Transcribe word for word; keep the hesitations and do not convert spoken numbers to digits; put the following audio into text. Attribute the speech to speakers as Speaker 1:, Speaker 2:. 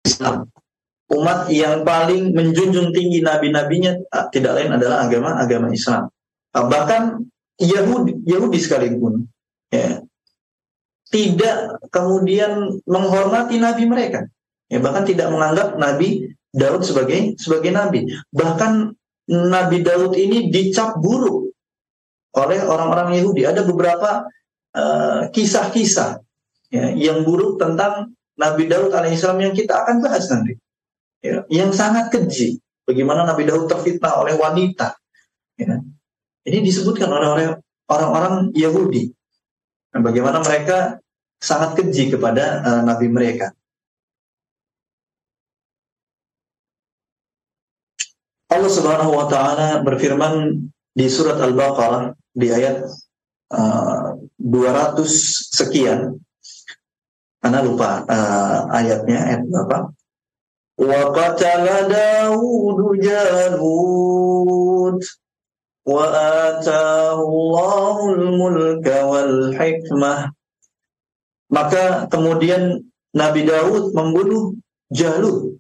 Speaker 1: Islam. Umat yang paling menjunjung tinggi nabi-nabinya tidak lain adalah agama agama Islam. Bahkan Yahudi Yahudi sekalipun ya, tidak kemudian menghormati nabi mereka. Ya, bahkan tidak menganggap Nabi Daud sebagai sebagai nabi. Bahkan Nabi Daud ini dicap buruk oleh orang-orang Yahudi. Ada beberapa uh, kisah-kisah ya, yang buruk tentang Nabi Daud alaihissalam yang kita akan bahas nanti. Ya, yang sangat keji. Bagaimana Nabi Daud terfitnah oleh wanita. Ya. Ini disebutkan oleh orang-orang Yahudi. Nah, bagaimana mereka sangat keji kepada uh, Nabi mereka. Allah Subhanahu wa taala berfirman di surat Al-Baqarah di ayat uh, dua ratus sekian. Ana lupa uh, ayatnya ayat berapa? Wa qatala Daud Jalut wa ataahu Allahul mulka wal hikmah. Maka kemudian Nabi Daud membunuh Jalut.